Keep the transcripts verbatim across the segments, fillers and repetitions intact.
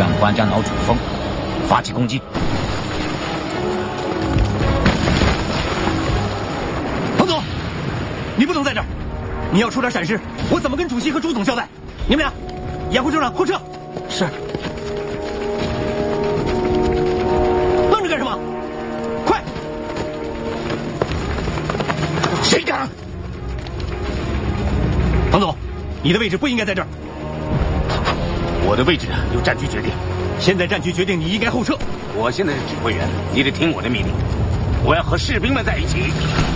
向关家脑主峰发起攻击。 彭总，你不能在这儿，你要出点闪失，我怎么跟主席和朱总交代？你们俩，掩护队长后撤。是。愣着干什么？快！谁敢？彭总，你的位置不应该在这儿。 我的位置由战区决定。 现在战区决定你应该后撤。 我现在是指挥员，你得听我的命令。我要和士兵们在一起。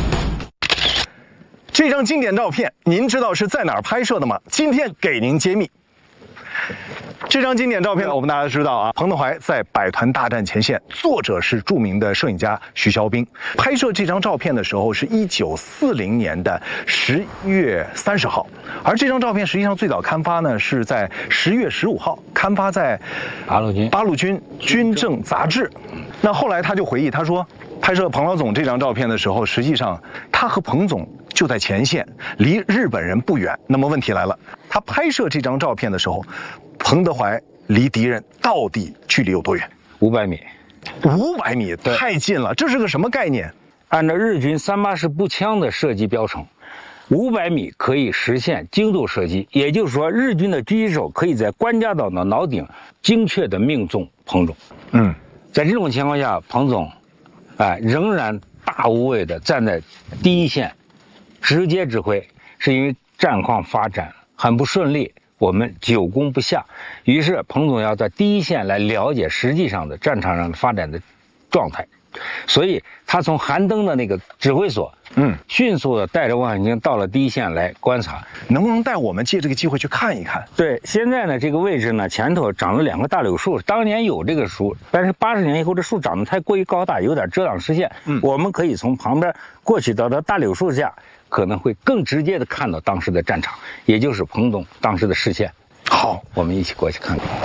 这张经典照片，您知道是在哪儿拍摄的吗？今天给您揭秘。这张经典照片，我们大家知道啊，彭德怀在百团大战前线，作者是著名的摄影家徐小兵。拍摄这张照片的时候是一九四零年的十月三十号，而这张照片实际上最早刊发呢是在十月十五号，刊发在八路军八路军军政杂志。那后来他就回忆，他说，拍摄彭老总这张照片的时候，实际上他和彭总就在前线，离日本人不远。那么问题来了，他拍摄这张照片的时候，彭德怀离敌人到底距离有多远？ 五百米。 五百米，太近了。这是个什么概念？ 按照日军三八式步枪的射击标程，五百米可以实现精度射击，也就是说，日军的狙击手可以在关家岛的脑顶精确地命中彭总。嗯，在这种情况下，彭总，哎，仍然大无畏地站在第一线，直接指挥。是因为战况发展很不顺利，我们久攻不下，于是彭总要在第一线来了解实际上的战场上的发展的状态，所以他从韩登的那个指挥所，嗯，迅速的带着望远镜到了第一线来观察。 能不能带我们借这个机会去看一看？ 对，现在呢这个位置呢前头长了两个大柳树，当年有这个树，但是八十年以后这树长得太过于高大，有点遮挡视线。嗯，我们可以从旁边过去到到大柳树下，可能会更直接的看到当时的战场，也就是彭总当时的视线。 好， 我们一起过去看看。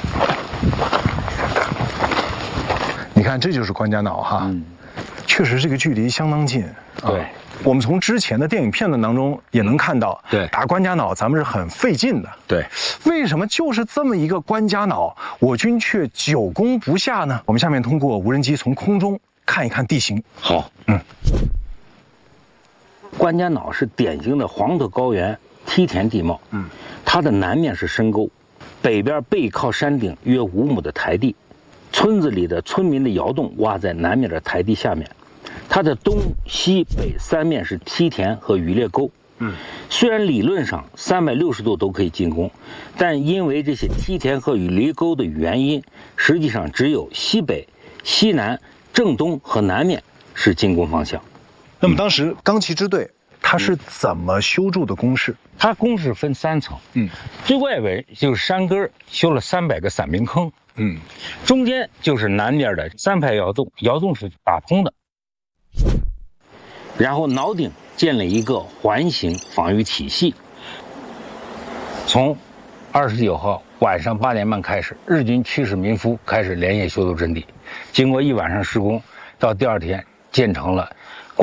你看，这就是关家脑哈，嗯，确实这个距离相当近。 对， 啊，我们从之前的电影片段当中也能看到， 对， 打关家脑咱们是很费劲的。 对， 为什么就是这么一个关家脑，我军却久攻不下呢？我们下面通过无人机从空中看一看地形。 好，嗯，关家脑是典型的黄土高原梯田地貌，嗯，它的南面是深沟，北边背靠山顶约五亩的台地。村子里的村民的窑洞挖在南面的台地下面，它的东西北三面是梯田和渔猎沟。嗯，虽然理论上三百六十度都可以进攻，但因为这些梯田和渔猎沟的原因，实际上只有西北、西南、正东和南面是进攻方向。 那么当时钢旗支队它是怎么修筑的工事？ 它工事分三层，嗯，最外围就是山根修了三百个散兵坑。嗯，中间就是南边的三排窑洞，窑洞是打通的。然后脑顶建了一个环形防御体系。从二十九号晚上八点半开始，日军驱使民夫开始连夜修筑阵地。经过一晚上施工，到第二天建成了